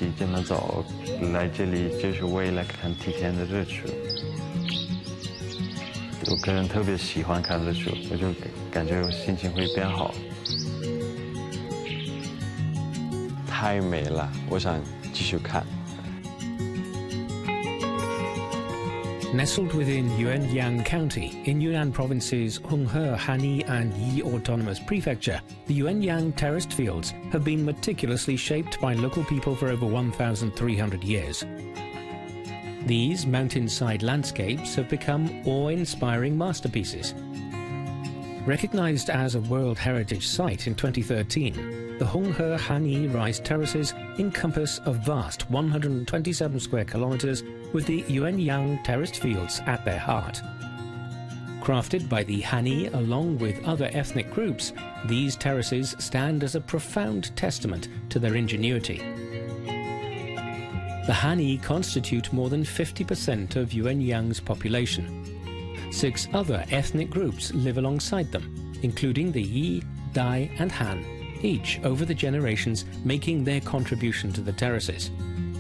起这么早来这里，就是为了看提前的日出。我个人特别喜欢看日出，我就感觉我心情会变好。太美了，我想继续看。 Nestled within Yuanyang County, in Yunnan Province's Honghe, Hani and Yi Autonomous Prefecture, the Yuanyang terraced fields have been meticulously shaped by local people for over 1,300 years. These mountainside landscapes have become awe-inspiring masterpieces. Recognized as a World Heritage Site in 2013, the Honghe Hani rice terraces encompass a vast 127 square kilometers with the Yuanyang terraced fields at their heart. Crafted by the Hani along with other ethnic groups, these terraces stand as a profound testament to their ingenuity. The Hani constitute more than 50% of Yuanyang's population. 6 other ethnic groups live alongside them, including the Yi, Dai and Han, each over the generations making their contribution to the terraces.